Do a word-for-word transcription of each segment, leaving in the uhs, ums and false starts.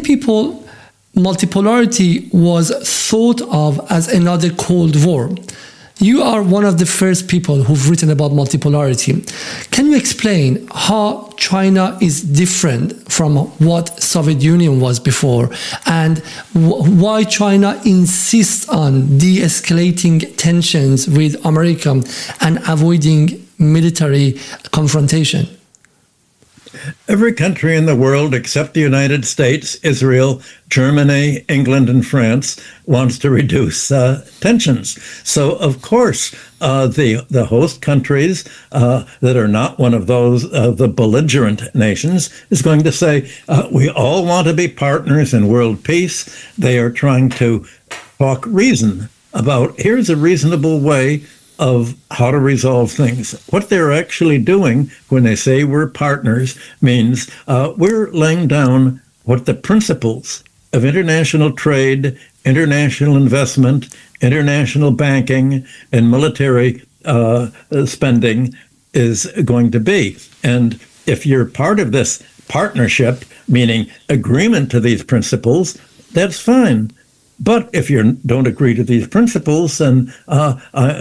people, multipolarity was thought of as another Cold War. You are one of the first people who've written about multipolarity. Can you explain how China is different from what Soviet Union was before, and w- why China insists on de-escalating tensions with America and avoiding military confrontation? Every country in the world except the United States, Israel, Germany, England, and France wants to reduce uh, tensions. So, of course, uh, the the host countries uh, that are not one of those uh, the belligerent nations is going to say, uh, we all want to be partners in world peace. They are trying to talk reason about here's a reasonable way of how to resolve things. What they're actually doing when they say we're partners means uh, we're laying down what the principles of international trade, international investment, international banking, and military uh, spending is going to be. And if you're part of this partnership, meaning agreement to these principles, that's fine. But if you don't agree to these principles, then uh,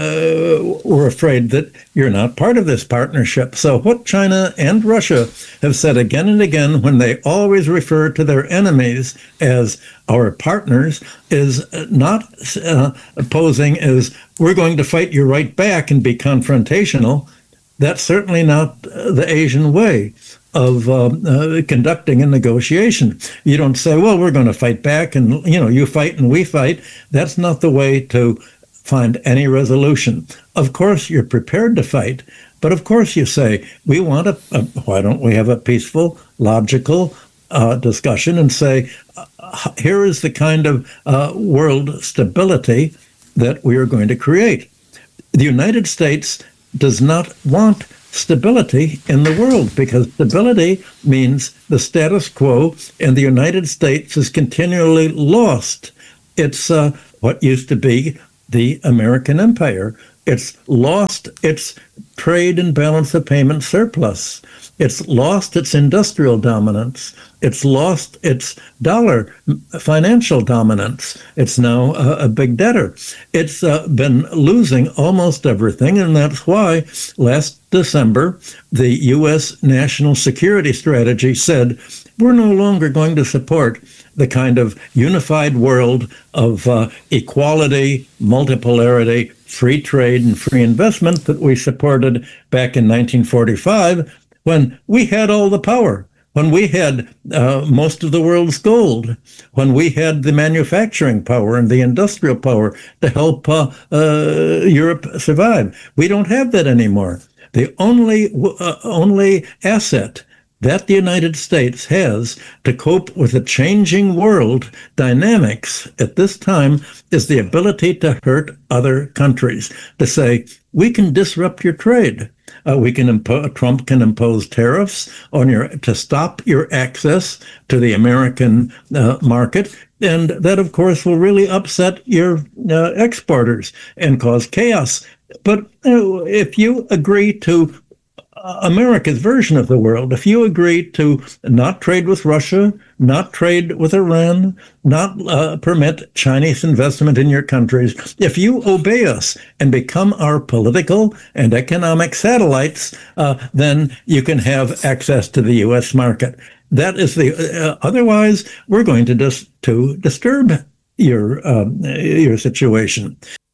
uh, we're afraid that you're not part of this partnership. So what China and Russia have said again and again, when they always refer to their enemies as our partners, is not uh, posing as we're going to fight you right back and be confrontational. That's certainly not the Asian way of uh, uh, conducting a negotiation. You don't say, well, we're going to fight back and, you know, you fight and we fight. That's not the way to find any resolution. Of course, you're prepared to fight, but of course you say, we want a, a why don't we have a peaceful, logical uh, discussion and say, uh, here is the kind of uh, world stability that we are going to create. The United States does not want stability in the world, because stability means the status quo, and the United States has continually lost its uh, what used to be the American empire. It's lost its trade and balance of payment surplus. It's lost its industrial dominance. It's lost its dollar financial dominance. It's now a, a big debtor. It's uh, been losing almost everything, and that's why last December, the U S national security strategy said, we're no longer going to support the kind of unified world of uh, equality, multipolarity, free trade, and free investment that we supported back in nineteen forty-five when we had all the power, when we had uh, most of the world's gold, when we had the manufacturing power and the industrial power to help uh, uh, Europe survive. We don't have that anymore. The only uh, only asset that the United States has to cope with the changing world dynamics at this time is the ability to hurt other countries, to say, we can disrupt your trade. Uh, we can impo- Trump can impose tariffs on your to stop your access to the American uh, market. And that, of course, will really upset your uh, exporters and cause chaos. But uh, if you agree to America's version of the world, if you agree to not trade with Russia, not trade with Iran, not uh, permit Chinese investment in your countries, if you obey us and become our political and economic satellites, uh, then you can have access to the U S market. That is the uh, otherwise we're going to dis- to disturb your uh, your situation.